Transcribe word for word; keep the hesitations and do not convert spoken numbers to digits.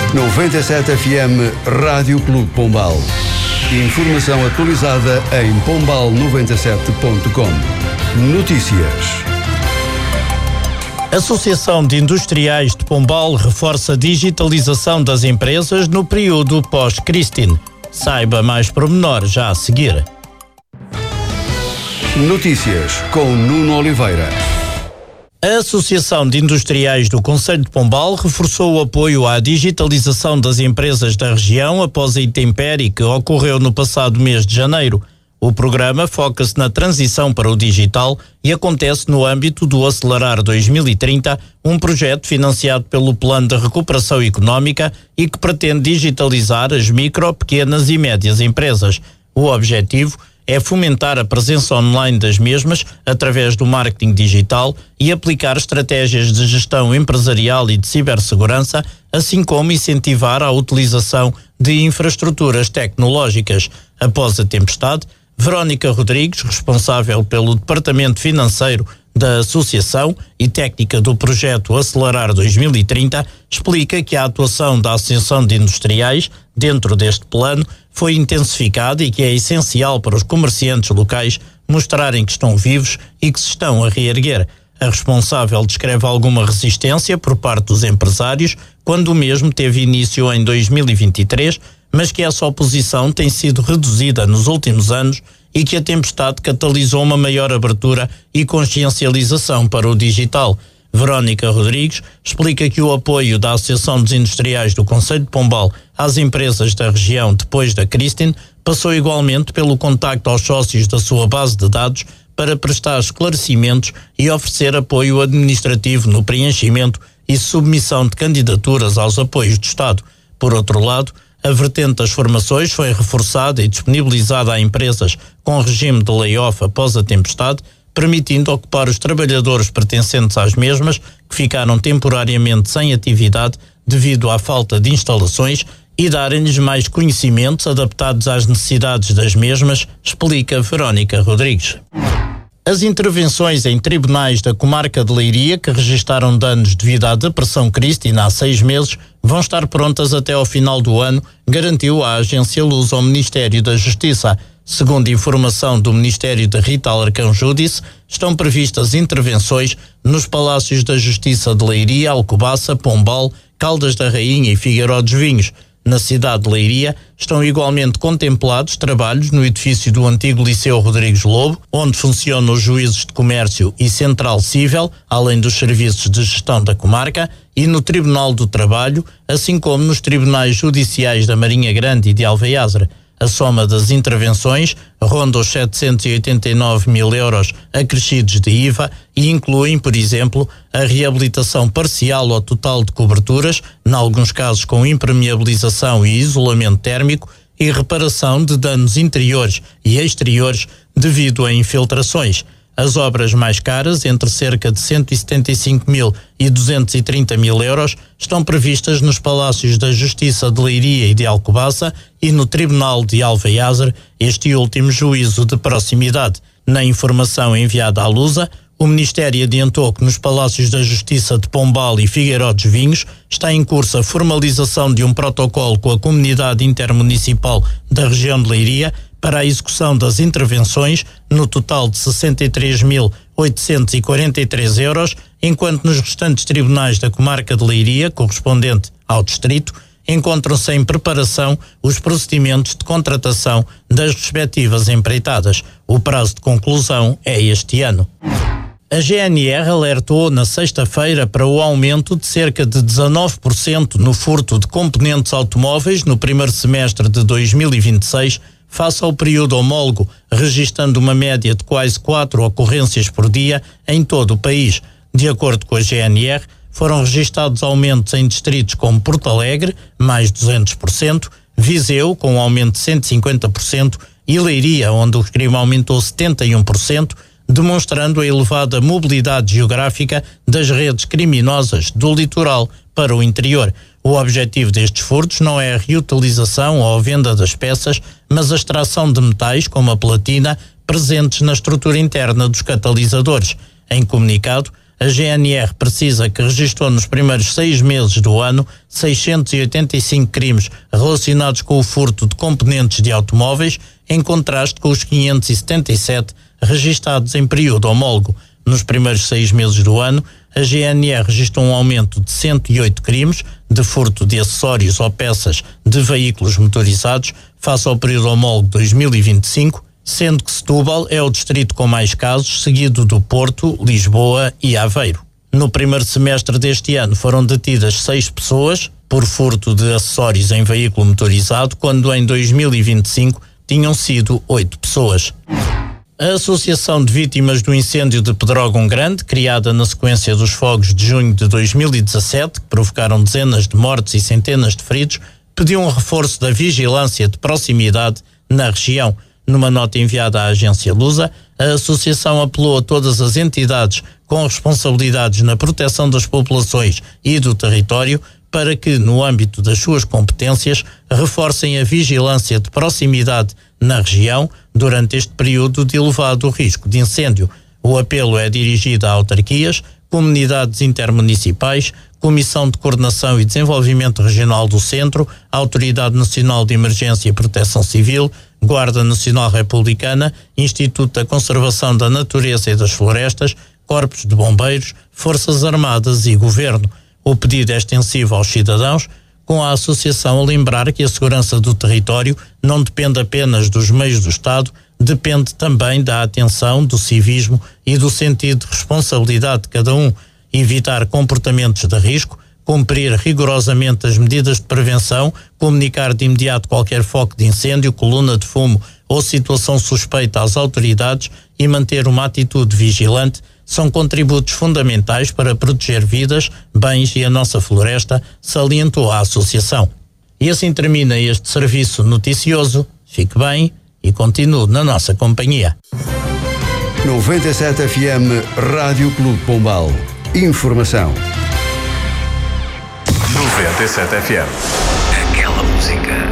noventa e sete F M Rádio Clube Pombal. Informação atualizada em pombal noventa e sete ponto com. Notícias. A Associação de Industriais de Pombal reforça a digitalização das empresas no período pós-Christine. Saiba mais pormenores já a seguir. Notícias com Nuno Oliveira. A Associação de Industriais do Concelho de Pombal reforçou o apoio à digitalização das empresas da região após a intempérie que ocorreu no passado mês de janeiro. O programa foca-se na transição para o digital e acontece no âmbito do Acelerar dois mil e trinta, um projeto financiado pelo Plano de Recuperação Económica e que pretende digitalizar as micro, pequenas e médias empresas. O objetivo é fomentar a presença online das mesmas através do marketing digital e aplicar estratégias de gestão empresarial e de cibersegurança, assim como incentivar a utilização de infraestruturas tecnológicas. Após a tempestade, Verónica Rodrigues, responsável pelo Departamento Financeiro da Associação e técnica do projeto Acelerar dois mil e trinta, explica que a atuação da Associação de Industriais dentro deste plano foi intensificada e que é essencial para os comerciantes locais mostrarem que estão vivos e que se estão a reerguer. A responsável descreve alguma resistência por parte dos empresários quando o mesmo teve início em dois mil e vinte e três, mas que essa oposição tem sido reduzida nos últimos anos e que a tempestade catalisou uma maior abertura e consciencialização para o digital. Verónica Rodrigues explica que o apoio da Associação dos Industriais do Concelho de Pombal às empresas da região depois da Christine passou igualmente pelo contacto aos sócios da sua base de dados para prestar esclarecimentos e oferecer apoio administrativo no preenchimento e submissão de candidaturas aos apoios do Estado. Por outro lado, a vertente das formações foi reforçada e disponibilizada a empresas com regime de layoff após a tempestade, permitindo ocupar os trabalhadores pertencentes às mesmas que ficaram temporariamente sem atividade devido à falta de instalações e darem-lhes mais conhecimentos adaptados às necessidades das mesmas, explica Verónica Rodrigues. As intervenções em tribunais da comarca de Leiria, que registaram danos devido à depressão Christine há seis meses, vão estar prontas até ao final do ano, garantiu a agência Luz ao Ministério da Justiça. Segundo informação do Ministério de Rita Alarcão Júdice, estão previstas intervenções nos Palácios da Justiça de Leiria, Alcobaça, Pombal, Caldas da Rainha e Figueiró dos Vinhos. Na cidade de Leiria, estão igualmente contemplados trabalhos no edifício do antigo Liceu Rodrigues Lobo, onde funcionam os juízos de comércio e central cível, além dos serviços de gestão da comarca, e no Tribunal do Trabalho, assim como nos tribunais judiciais da Marinha Grande e de Alveiazre. A soma das intervenções ronda os setecentos e oitenta e nove mil euros acrescidos de I V A e incluem, por exemplo, a reabilitação parcial ou total de coberturas, em alguns casos com impermeabilização e isolamento térmico, e reparação de danos interiores e exteriores devido a infiltrações. As obras mais caras, entre cerca de cento e setenta e cinco mil e duzentos e trinta mil euros, estão previstas nos Palácios da Justiça de Leiria e de Alcobaça e no Tribunal de Alveiazre, este último juízo de proximidade. Na informação enviada à Lusa, o Ministério adiantou que nos Palácios da Justiça de Pombal e Figueiró dos Vinhos está em curso a formalização de um protocolo com a comunidade intermunicipal da região de Leiria para a execução das intervenções, no total de sessenta e três mil oitocentos e quarenta e três euros, enquanto nos restantes tribunais da comarca de Leiria, correspondente ao distrito, encontram-se em preparação os procedimentos de contratação das respectivas empreitadas. O prazo de conclusão é este ano. A G N R alertou na sexta-feira para o aumento de cerca de dezanove por cento no furto de componentes automóveis no primeiro semestre de dois mil e vinte e seis, face ao período homólogo, registando uma média de quase quatro ocorrências por dia em todo o país. De acordo com a G N R, foram registados aumentos em distritos como Porto Alegre, mais duzentos por cento, Viseu, com um aumento de cento e cinquenta por cento, e Leiria, onde o crime aumentou setenta e um por cento, demonstrando a elevada mobilidade geográfica das redes criminosas do litoral para o interior. O objetivo destes furtos não é a reutilização ou a venda das peças, mas a extração de metais, como a platina, presentes na estrutura interna dos catalisadores. Em comunicado, A G N R precisa que registrou nos primeiros seis meses do ano seiscentos e oitenta e cinco crimes relacionados com o furto de componentes de automóveis, em contraste com os quinhentos e setenta e sete registados em período homólogo. Nos primeiros seis meses do ano, a G N R registrou um aumento de cento e oito crimes de furto de acessórios ou peças de veículos motorizados face ao período homólogo dois mil e vinte e cinco, sendo que Setúbal é o distrito com mais casos, seguido do Porto, Lisboa e Aveiro. No primeiro semestre deste ano foram detidas seis pessoas por furto de acessórios em veículo motorizado, quando em dois mil e vinte e cinco tinham sido oito pessoas. A Associação de Vítimas do Incêndio de Pedrógão Grande, criada na sequência dos fogos de junho de dois mil e dezassete, que provocaram dezenas de mortes e centenas de feridos, pediu um reforço da vigilância de proximidade na região. Numa nota enviada à agência Lusa, a associação apelou a todas as entidades com responsabilidades na proteção das populações e do território para que, no âmbito das suas competências, reforcem a vigilância de proximidade na região durante este período de elevado risco de incêndio. O apelo é dirigido a autarquias, comunidades intermunicipais, Comissão de Coordenação e Desenvolvimento Regional do Centro, Autoridade Nacional de Emergência e Proteção Civil, Guarda Nacional Republicana, Instituto da Conservação da Natureza e das Florestas, Corpos de Bombeiros, Forças Armadas e Governo. O pedido é extensivo aos cidadãos, com a associação a lembrar que a segurança do território não depende apenas dos meios do Estado, depende também da atenção, do civismo e do sentido de responsabilidade de cada um. Evitar comportamentos de risco, cumprir rigorosamente as medidas de prevenção, comunicar de imediato qualquer foco de incêndio, coluna de fumo ou situação suspeita às autoridades e manter uma atitude vigilante são contributos fundamentais para proteger vidas, bens e a nossa floresta, salientou a associação. E assim termina este serviço noticioso. Fique bem e continue na nossa companhia. noventa e sete F M Rádio Clube Pombal. Informação. noventa e sete F M. Aquela música.